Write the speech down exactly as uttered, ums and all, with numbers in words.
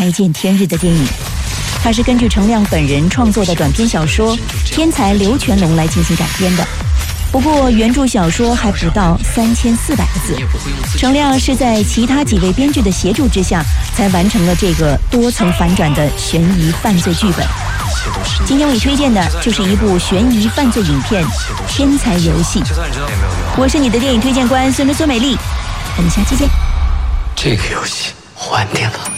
开见天日的电影。它是根据程亮本人创作的短篇小说《天才刘全龙》来进行改编的。不过原著小说还不到三千四百个字，程亮是在其他几位编剧的协助之下，才完成了这个多层反转的悬疑犯罪剧本。今天我推荐的就是一部悬疑犯罪影片《天才游戏》。我是你的电影推荐官孙伦孙美丽，我们下期见。 这个游戏玩定了。